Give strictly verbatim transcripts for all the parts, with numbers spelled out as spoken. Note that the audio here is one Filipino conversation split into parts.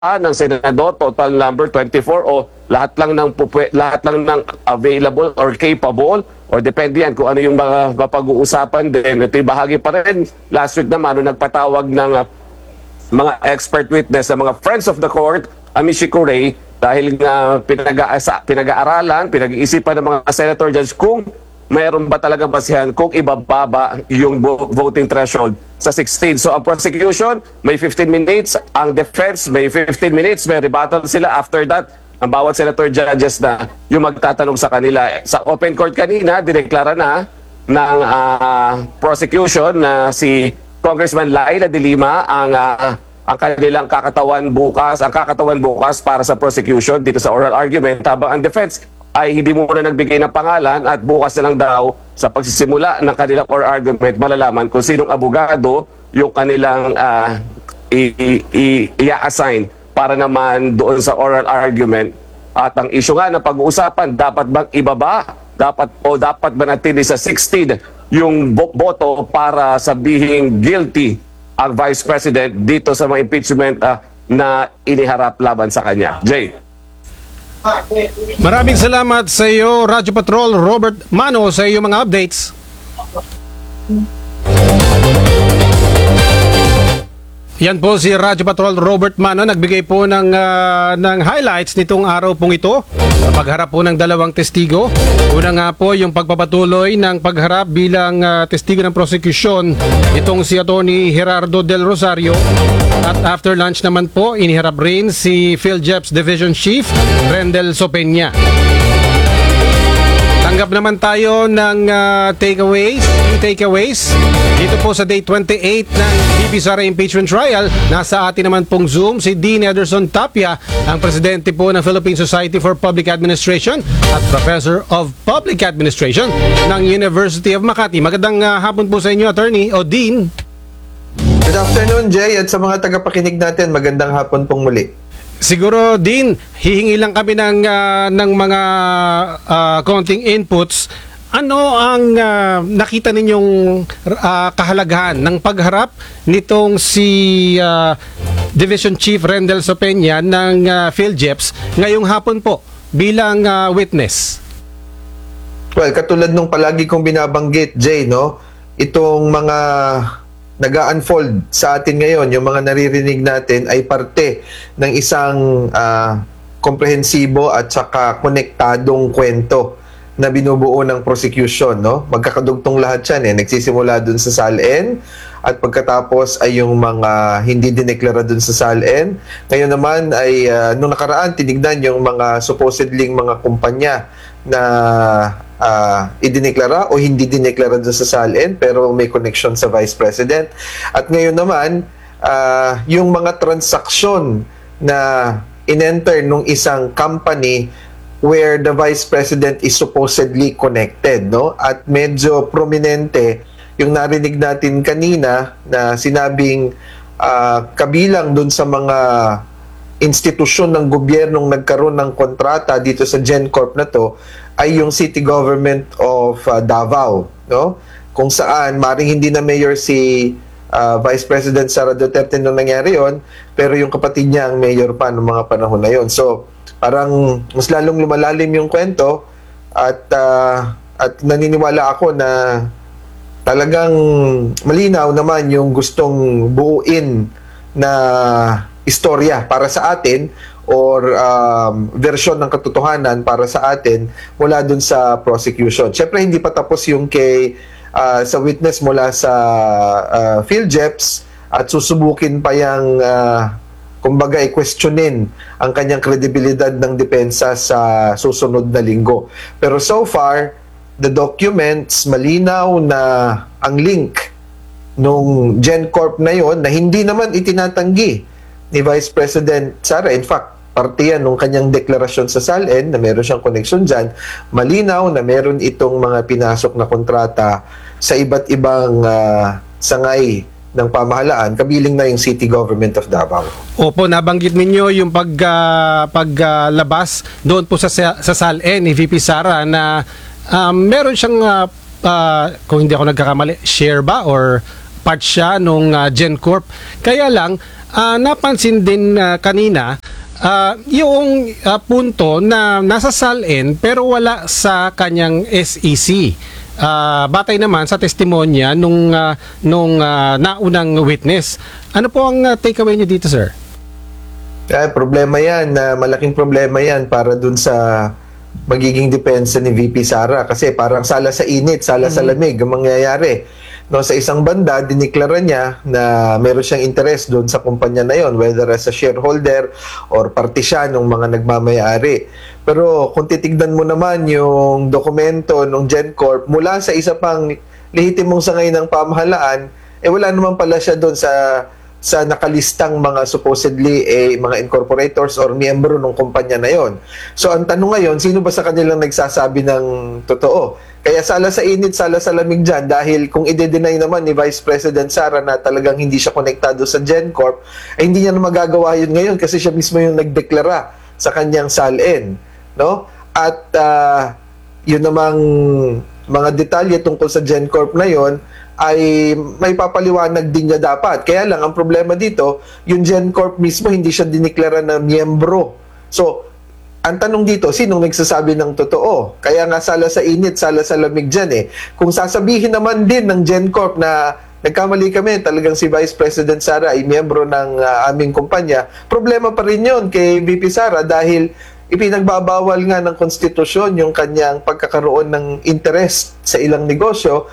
ng senador, total number twenty-four, o lahat lang ng pupwe, lahat lang ng available or capable, or depende yan kung ano yung mga mapag-uusapan din. Ito yung bahagi pa rin. Last week naman, nung nagpatawag ng uh, mga expert witness sa mga friends of the court, Amici Correa, dahil nga pinag-aasa, pinag-aaralan, pinag-iisipan ng mga senator judge kung mayroon ba talaga basihan kung ibababa yung voting threshold sa sixteen. So ang prosecution may fifteen minutes, ang defense may fifteen minutes, may rebuttal sila. After that, ang bawat senator judges na yung magtatanong sa kanila. Sa open court kanina, dineklara na ng uh, prosecution na si Congressman Laila de Lima ang uh, ang kanilang kakatawan bukas, ang kakatawan bukas para sa prosecution dito sa oral argument, habang ang defense ay hindi muna nagbigay ng pangalan at bukas na lang daw sa pagsisimula ng kanilang oral argument malalaman kung sinong abogado yung kanilang uh, i-assign para naman doon sa oral argument. At ang issue nga na pag-uusapan, dapat bang ibaba, dapat o dapat ba natili sa sixteen yung boto para sabihing guilty ang Vice President dito sa mga impeachment uh, na iniharap laban sa kanya. Jay. Maraming salamat sa iyo, Radyo Patrol Robert Mano, sa iyong mga updates. Yan po si Radyo Patrol Robert Mano, nagbigay po ng, uh, ng highlights nitong araw pong ito sa pagharap po ng dalawang testigo. Una nga po yung pagpapatuloy ng pagharap bilang uh, testigo ng prosecution itong si Attorney Gerardo Del Rosario. At after lunch naman po, iniharap rin si PhilJeps Division Chief Rendel Sopena. Tanggap naman tayo ng uh, takeaways, takeaways dito po sa day twenty-eight ng V P Sara Impeachment Trial. Nasa atin naman pong Zoom si Dean Ederson Tapia, ang presidente po ng Philippine Society for Public Administration at Professor of Public Administration ng University of Makati. Magandang uh, hapon po sa inyo, Attorney o Dean. Good afternoon, Jay, at sa mga tagapakinig natin, magandang hapon pong muli. Siguro din hihingi lang kami ng uh, ng mga uh, konting inputs. Ano ang uh, nakita ninyong uh, kahalagahan ng pagharap nitong si uh, Division Chief Rendel Sopena ng uh, PhilJeps ngayong hapon po bilang uh, witness? Well, katulad nung palagi kong binabanggit, Jay, no? Itong mga nag-unfold sa atin ngayon, yung mga naririnig natin ay parte ng isang uh, komprehensibo at saka konektadong kwento na binubuo ng prosecution, no? Magkakadugtong lahat yan, eh. Nagsisimula dun sa SALN at pagkatapos ay yung mga hindi dineklara dun sa SALN. Ngayon naman ay uh, nung nakaraan tinignan yung mga supposedly mga kumpanya na uh, idineklara o hindi dineklara dun sa SALN pero may connection sa Vice President. At ngayon naman, uh, yung mga transaksyon na in-enter nung isang company where the Vice President is supposedly connected, no? At medyo prominente yung narinig natin kanina na sinabing uh, kabilang dun sa mga institusyon ng gobyernong nagkaroon ng kontrata dito sa GenCorp na to ay yung City Government of uh, Davao, no? Kung saan maring hindi na mayor si uh, Vice President Sara Duterte nung nangyari yon, pero yung kapatid niya ang mayor pa noong mga panahon na yon. So parang mas lalong lumalalim yung kwento at uh, at naniniwala ako na talagang malinaw naman yung gustong buuin na istorya para sa atin or um, version ng katotohanan para sa atin mula dun sa prosecution. Siyempre hindi pa tapos yung kay uh, sa witness mula sa uh, PhilJeps at susubukin pa yung uh, kumbaga i-questionin ang kanyang kredibilidad ng depensa sa susunod na linggo. Pero so far, the documents malinaw na ang link nung GenCorp na yon na hindi naman itinatanggi ni Vice President Sara. In fact, parte yan nung kanyang deklarasyon sa SALN na meron siyang connection dyan. Malinaw na meron itong mga pinasok na kontrata sa iba't ibang uh, sangay ng pamahalaan, kabiling na yung City Government of Davao. Opo, nabanggit ninyo yung pag, uh, paglabas uh, doon po sa, sa SALN ni V P Sara na um, meron siyang, uh, uh, kung hindi ako nagkakamali, share ba or part siya nung uh, GenCorp. Kaya lang, ah, napansin din ah, kanina ah, yung ah, punto na nasa SALN pero wala sa kanyang S E C. Ah, batay naman sa testimonya nung ah, nung ah, naunang witness. Ano po ang ah, takeaway niyo dito, sir? Kaya problema yan, na malaking problema yan para dun sa magiging depensa ni V P Sara. Kasi parang sala sa init, sala sa lamig ang mangyayari. No, sa isang banda, diniklara niya na meron siyang interest doon sa kumpanya na yon, whether as a shareholder or party siya ng mga nagmamayari. Pero kung titignan mo naman yung dokumento ng GenCorp mula sa isa pang lehitimong sangay ng pamahalaan, eh wala naman pala siya doon sa sa nakalistang mga supposedly eh, mga incorporators or miyembro ng kumpanya na yon. So ang tanong ngayon, sino ba sa kanilang nagsasabi ng totoo? Kaya sala sa init, sala sa lamig dyan, dahil kung i-deny naman ni Vice President Sara na talagang hindi siya konektado sa GenCorp, ay hindi niya na magagawa yun ngayon kasi siya mismo yung nagdeklara sa kanyang SALN. No? At uh, yun namang mga detalye tungkol sa GenCorp na yon ay may papaliwanag din niya dapat. Kaya lang, ang problema dito, yung GenCorp mismo hindi siya diniklara na miyembro. So, ang tanong dito, sinong nagsasabi ng totoo? Kaya nga sala sa init, sala sa lamig dyan eh. Kung sasabihin naman din ng GenCorp na nagkamali kami, talagang si Vice President Sara ay miyembro ng uh, aming kumpanya, problema pa rin yun kay V P Sara dahil ipinagbabawal nga ng konstitusyon yung kanyang pagkakaroon ng interest sa ilang negosyo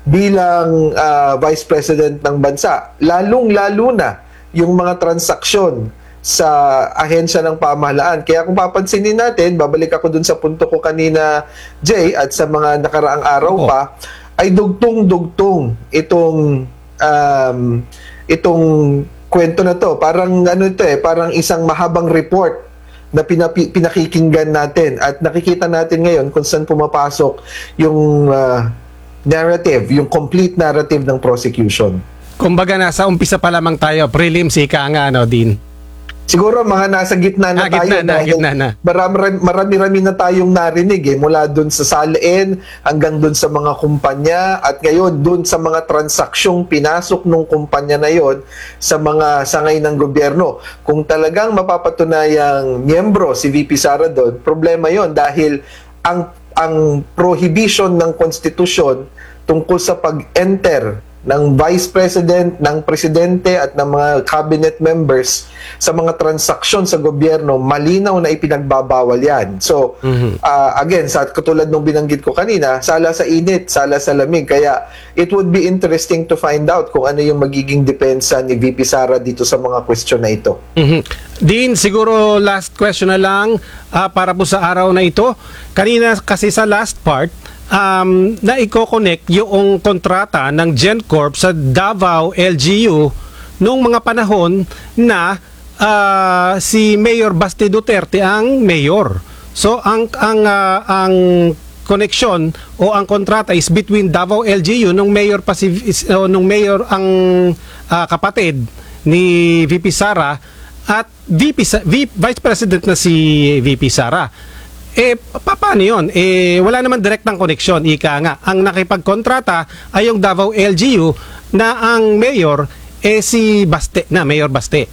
bilang uh, Vice President ng bansa. Lalong-lalo na yung mga transaksyon sa ahensya ng pamahalaan. Kaya kung papansinin natin, babalik ako dun sa punto ko kanina, Jay, at sa mga nakaraang araw Oo. pa, ay dugtong-dugtong itong um, itong kwento na to. Parang ano ito eh, parang isang mahabang report na pinapi, pinakikinggan natin at nakikita natin ngayon kung saan pumapasok yung uh, narrative, yung complete narrative ng prosecution. Kumbaga nasa umpisa pa lamang tayo, prelims ika nga ano din. Siguro mga nasa gitna na Ah, tayo. gitna na, dahil gitna na. marami- Marami-rami na tayong narinig eh, mula dun sa SALN hanggang dun sa mga kumpanya at ngayon dun sa mga transaksyong pinasok ng kumpanya na yon sa mga sangay ng gobyerno. Kung talagang mapapatunayang miyembro si V P Sara doon, problema yon dahil ang ang prohibition ng konstitusyon tungkol sa pag-enter ng Vice President, ng Presidente at ng mga cabinet members sa mga transaksyon sa gobyerno, malinaw na ipinagbabawal yan. So, uh, again, sa katulad nung binanggit ko kanina, sala sa init, sala sa lamig. Kaya, it would be interesting to find out kung ano yung magiging depensa ni V P Sara dito sa mga question na ito. Mhm. Dean, siguro last question na lang ah, para po sa araw na ito. Kanina kasi sa last part, um, na i-connect yung kontrata ng GenCorp sa Davao L G U noong mga panahon na ah, si Mayor Basti Duterte ang mayor. So ang ang ah, ang connection o ang kontrata is between Davao L G U nung mayor pa si is- o nung mayor ang ah, kapatid ni V P Sara at V P Sa- V- Vice President na si V P Sara. Eh, pa- paano yun? Eh, wala naman direktang koneksyon, ika nga. Ang nakipagkontrata ay yung Davao L G U na ang mayor, eh si Baste, na Mayor Baste.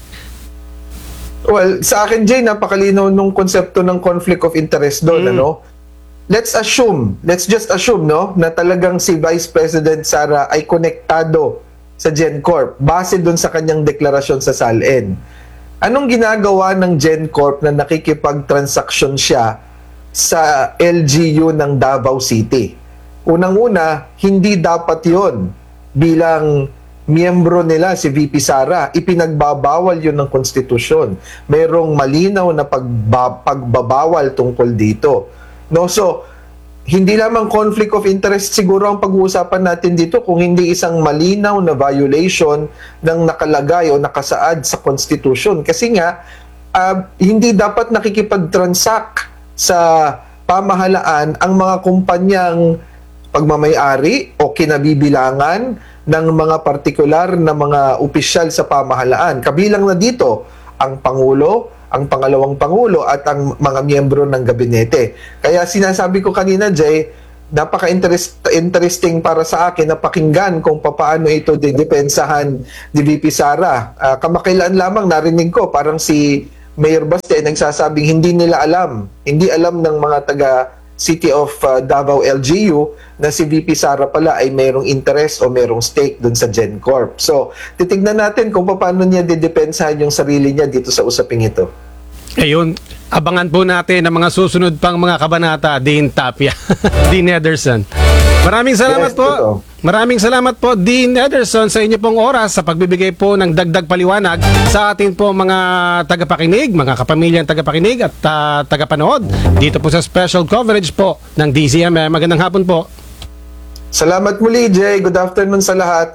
Well, sa akin, Jay, napakalinaw nung konsepto ng conflict of interest doon, Mm. ano? Let's assume, let's just assume, no, na talagang si Vice President Sara ay konektado sa GenCorp base doon sa kanyang deklarasyon sa SALN. Anong ginagawa ng GenCorp na nakikipagtransaksyon siya sa L G U ng Davao City? Unang-una, hindi dapat yon bilang miyembro nila si V P Sara. Ipinagbabawal yun ng konstitusyon. Merong malinaw na pagba- pagbabawal tungkol dito. No, so hindi lamang conflict of interest siguro ang pag-uusapan natin dito kung hindi isang malinaw na violation ng nakalagay o nakasaad sa Constitution. Kasi nga, uh, hindi dapat nakikipag-transact sa pamahalaan ang mga kumpanyang pagmamayari o kinabibilangan ng mga partikular na mga opisyal sa pamahalaan. Kabilang na dito ang Pangulo, ang pangalawang Pangulo at ang mga miyembro ng gabinete. Kaya sinasabi ko kanina, Jay, napaka-interesting para sa akin na pakinggan kung paano ito didepensahan ni V P Sara. Ah, kamakailan lamang narinig ko parang si Mayor Baste nagsasabing hindi nila alam, hindi alam ng mga taga City of uh, Davao L G U na si V P Sara pala ay mayroong interest o mayroong stake dun sa GenCorp. So, titignan natin kung paano niya didepensahan yung sarili niya dito sa usaping ito. Ayun, abangan po natin ang mga susunod pang mga kabanata, Dean Tapia, Dean Ederson. Maraming salamat Yes, po. totoo. Maraming salamat po, Dean Ederson, sa inyo pong oras sa pagbibigay po ng dagdag paliwanag sa atin po mga tagapakinig, mga kapamilyang tagapakinig at uh, tagapanood dito po sa special coverage po ng D Z M M. Magandang hapon po. Salamat muli, Jay. Good afternoon sa lahat.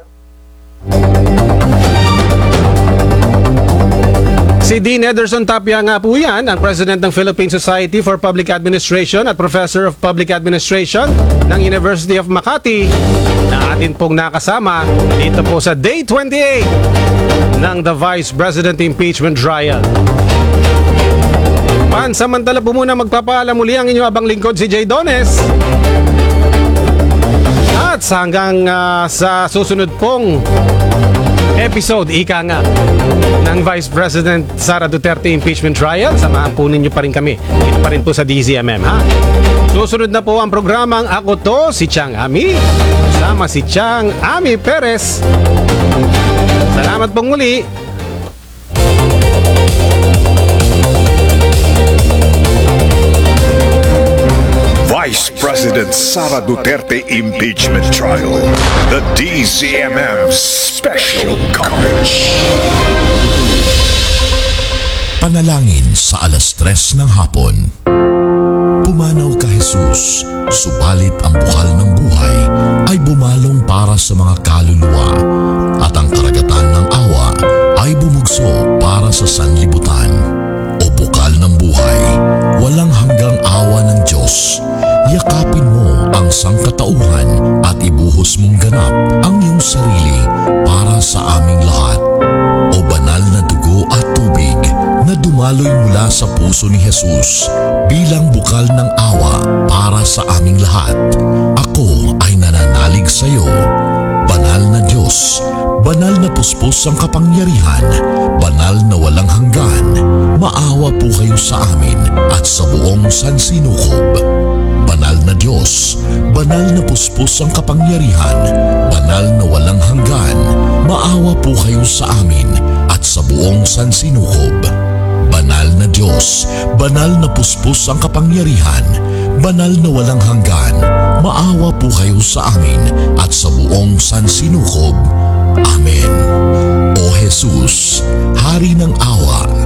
Si Dean Ederson Tapia nga po yan, ang President ng Philippine Society for Public Administration at Professor of Public Administration ng University of Makati na atin pong nakasama dito po sa Day twenty-eight ng the Vice President Impeachment Trial. Pansamantala po muna magpapaalam muli ang inyong abang lingkod si Jay Dones. At sa hanggang uh, sa susunod pong episode, ika nga, ng Vice President Sara Duterte Impeachment Trial, samahan po ninyo pa rin kami. Ito pa rin po sa D Z M M, ha? Susunod na po ang programang Ako To, si Chang Ami, kasama si Chang Ami Perez. Salamat pong muli. Vice President Sara Duterte Impeachment Trial. The D Z M M Special Coverage. Panalangin sa alas tres ng hapon. Pumanaw ka Jesus, subalit ang bukal ng buhay ay bumalong para sa mga kaluluwa at ang karagatan ng awa ay bumugso para sa sanlibutan. O bukal ng buhay, walang hanggang awa ng Diyos. Yakapin mo ang sangkatauhan at ibuhos mong ganap ang iyong sarili para sa aming lahat. O banal na dugo at tubig na dumaloy mula sa puso ni Jesus bilang bukal ng awa para sa aming lahat. Ako ay nananalig sa iyo. Banal na Diyos, banal na puspos ang kapangyarihan, banal na walang hanggan, maawa po kayo sa amin at sa buong sansinukob. Banal na Diyos, banal na puspos ang kapangyarihan, banal na walang hanggan, maawa po kayo sa amin at sa buong sansinukob. Banal na Diyos, banal na puspos ang kapangyarihan, banal na walang hanggan, maawa po kayo sa amin at sa buong sansinukob. Amen. O Jesus, Hari ng awa,